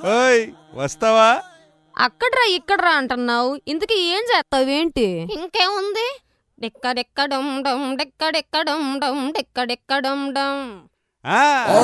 ఓయ్ వస్తావా? అక్కడ్రా ఇక్కడ్రా అంటున్నావు, ఇంతకీ ఏం చేస్తావేంటి? ఇంకేముంది, డెక్కడెక్కడం డమ్ డెక్కడెక్కడం డమ్ డెక్కడెక్కడం డమ్. ఆ